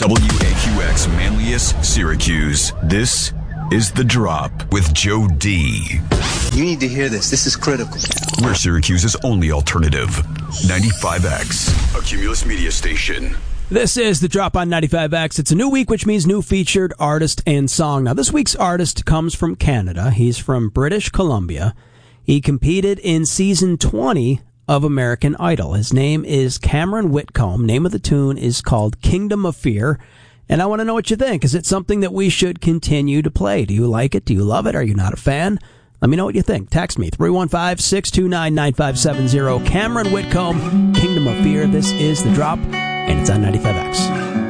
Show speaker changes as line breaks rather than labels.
WAQX Manlius, Syracuse. This is The Drop with Joe D.
You need to hear this. This is critical.
We're Syracuse's only alternative. 95X, a Cumulus media station.
This is The Drop on 95X. It's a new week, which means new featured artist and song. Now, this week's artist comes from Canada. He's from British Columbia. He competed in season 20 of American Idol. His name is Cameron Whitcomb. Name of the tune is called Kingdom of Fear. And I want to know what you think. Is it something that we should continue to play? Do you like it? Do you love it? Are you not a fan? Let me know what you think. Text me, 315-629-9570. Cameron Whitcomb, Kingdom of Fear. This is The Drop, and it's on 95X.